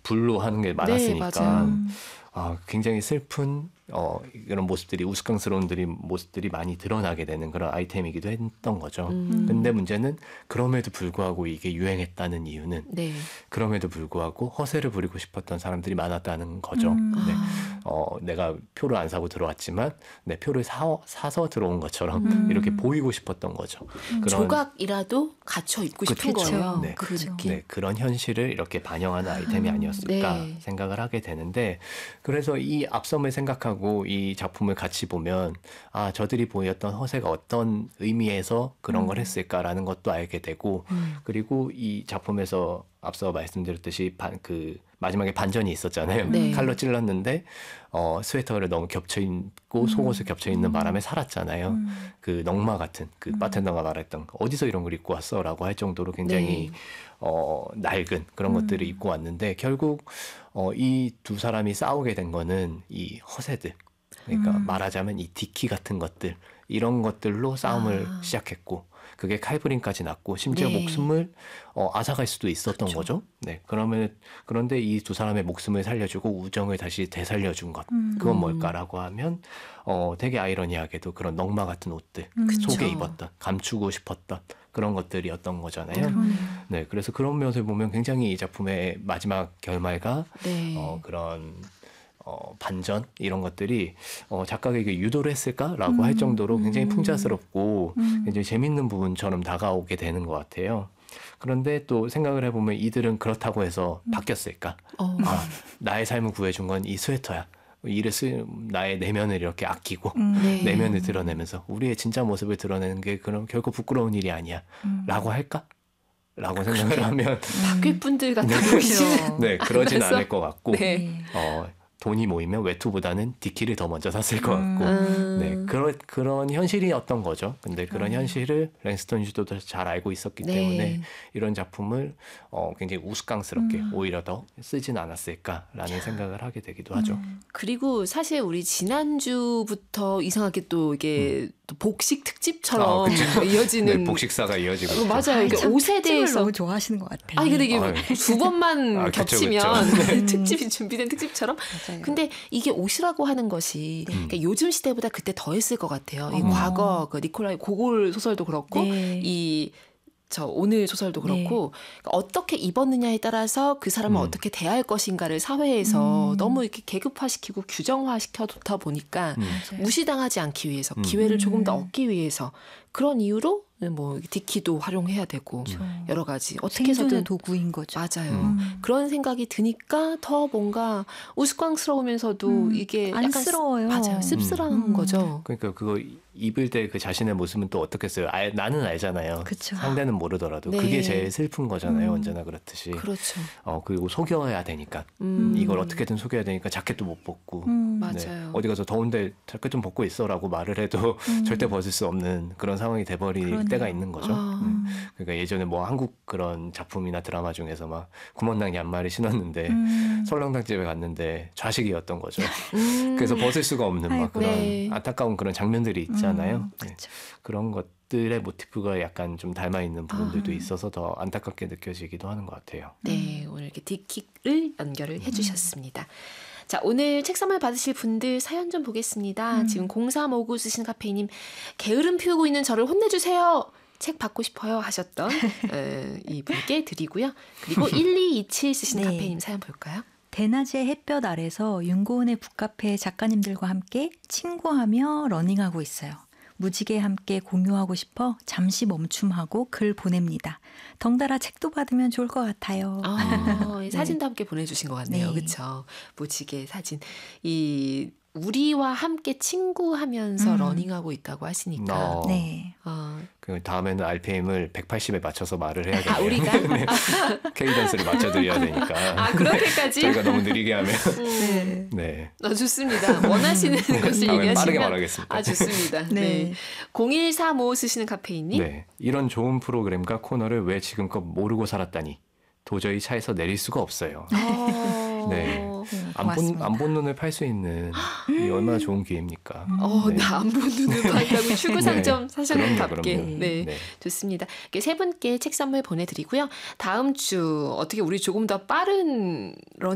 불로 하는 게 네, 많았으니까 맞아요. 굉장히 슬픈 이런 모습들이 우스꽝스러운 모습들이 많이 드러나게 되는 그런 아이템이기도 했던 거죠. 근데 문제는 그럼에도 불구하고 이게 유행했다는 이유는 네. 그럼에도 불구하고 허세를 부리고 싶었던 사람들이 많았다는 거죠. 네. 내가 표를 안 사고 들어왔지만 내 표를 사서 들어온 것처럼 이렇게 보이고 싶었던 거죠. 그런 조각이라도 갖춰 입고 싶은 그렇죠. 거예요. 네. 그 느낌. 네, 그런 현실을 이렇게 반영하는 아이템이 아니었을까 네. 생각을 하게 되는데 그래서 이 앞섬을 생각하고 이 작품을 같이 보면 저들이 보였던 허세가 어떤 의미에서 그런 걸 했을까라는 것도 알게 되고 그리고 이 작품에서 앞서 말씀드렸듯이 마지막에 반전이 있었잖아요. 네. 칼로 찔렀는데 스웨터를 너무 겹쳐 입고 속옷을 겹쳐 입는 바람에 살았잖아요. 그 넝마 같은 그 바텐더가 말했던 어디서 이런 걸 입고 왔어라고 할 정도로 굉장히 낡은 그런 것들을 입고 왔는데 결국 이 두 사람이 싸우게 된 거는 이 허세들. 그러니까 말하자면 이 디키 같은 것들 이런 것들로 싸움을 시작했고 그게 칼부림까지 났고 심지어 네. 목숨을 앗아갈 수도 있었던 그렇죠. 거죠. 네, 그런데 이 두 사람의 목숨을 살려주고 우정을 다시 되살려준 것 그건 뭘까라고 하면 되게 아이러니하게도 그런 넝마 같은 옷들 속에 입었던 감추고 싶었던 그런 것들이었던 거잖아요. 네, 그래서 그런 면을 보면 굉장히 이 작품의 마지막 결말과 네. 그런 반전 이런 것들이 작가에게 유도를 했을까라고 할 정도로 굉장히 풍자스럽고 굉장히 재밌는 부분처럼 다가오게 되는 것 같아요. 그런데 또 생각을 해보면 이들은 그렇다고 해서 바뀌었을까? 나의 삶을 구해준 건 이 스웨터야. 나의 내면을 이렇게 아끼고 네. 내면을 드러내면서 우리의 진짜 모습을 드러내는 게 그럼 결코 부끄러운 일이 아니야 라고 할까? 라고 생각을 하면 바뀔 분들 같은 보이시는 네, 그러진 않을 것 같고 네. 돈이 모이면 외투보다는 디키를 더 먼저 샀을 것 같고 네, 그런 현실이었던 거죠. 근데 그런 현실을 랜스턴 휴도도 잘 알고 있었기 네. 때문에 이런 작품을 굉장히 우스꽝스럽게 오히려 더 쓰진 않았을까라는 생각을 하게 되기도 하죠. 그리고 사실 우리 지난주부터 이상하게 또 이게 또 복식 특집처럼 이어지는 네, 복식사가 이어지고 있죠. 맞아요. 이게 옷에 대해서 너무 좋아하시는 것 같아요. 근데 이게 두 번만 겹치면 그쵸. 특집이 준비된 특집처럼. 맞아요. 근데 이게 옷이라고 하는 것이 그러니까 요즘 시대보다 그때 더 했을 것 같아요. 이 과거 그 니콜라이 고골 소설도 그렇고 네. 오늘 소설도 그렇고 그러니까 어떻게 입었느냐에 따라서 그 사람을 어떻게 대할 것인가를 사회에서 너무 이렇게 계급화시키고 규정화시켜놓다 보니까 무시당하지 않기 위해서 기회를 조금 더 얻기 위해서 그런 이유로 뭐 디키도 활용해야 되고 여러 가지 어떻게 생존의 해서든 도구인 거죠. 맞아요. 그런 생각이 드니까 더 뭔가 우스꽝스러우면서도 이게 안쓰러워요. 맞아요. 씁쓸한 거죠. 그러니까 그거 입을 때 그 자신의 모습은 또 어떻겠어요? 나는 알잖아요. 그쵸. 상대는 모르더라도 네. 그게 제일 슬픈 거잖아요. 언제나 그렇듯이. 그렇죠. 그리고 속여야 되니까 이걸 어떻게든 속여야 되니까 자켓도 못 벗고 맞아요. 어디 가서 더운데 자켓 좀 벗고 있어라고 말을 해도 절대 벗을 수 없는 그런 상황이 돼버릴 때가 있는 거죠. 그러니까 예전에 뭐 한국 그런 작품이나 드라마 중에서 막 구멍난 양말을 신었는데 설렁탕 집에 갔는데 좌식이었던 거죠. 그래서 벗을 수가 없는 막 그런 네. 안타까운 그런 장면들이 있잖아요. 네. 그런 것들의 모티프가 약간 좀 닮아 있는 부분들도 있어서 더 안타깝게 느껴지기도 하는 것 같아요. 네, 오늘 이렇게 디키를 연결을 해주셨습니다. 자, 오늘 책 선물 받으실 분들 사연 좀 보겠습니다. 지금 0359 쓰신 카페이님, 게으름 피우고 있는 저를 혼내주세요. 책 받고 싶어요 하셨던 이분께 드리고요. 그리고 1227 쓰신 네. 카페이님 사연 볼까요? 대낮의 햇볕 아래서 윤고은의 북카페 작가님들과 함께 친구하며 러닝하고 있어요. 무지개 함께 공유하고 싶어 잠시 멈춤하고 글 보냅니다. 덩달아 책도 받으면 좋을 것 같아요. 사진도 함께 보내주신 것 같네요. 네. 그렇죠. 무지개 사진. 우리와 함께 친구하면서 러닝하고 있다고 하시니까. 네. 그 다음에는 RPM을 180에 맞춰서 말을 해야겠네요. 우리가? 네. 케이던스를 맞춰드려야 되니까. 그렇게까지? 저희가 너무 느리게 하면. 네. 좋습니다. 원하시는 것을 다음엔 얘기하시면. 빠르게 말하겠습니다. 좋습니다. 네. 네. 0135 쓰시는 카페인님. 네. 이런 좋은 프로그램과 코너를 왜 지금껏 모르고 살았다니. 도저히 차에서 내릴 수가 없어요. 네. 안 본 눈을 팔 수 있는 이 얼마나 좋은 기회입니까? 네. 나 안 본 눈을 판다고 출구상점 사장님답게. 그럼요. 네. 좋습니다. 이렇게 세 분께 책 선물 보내드리고요. 다음 주 어떻게 우리 조금 더 빠른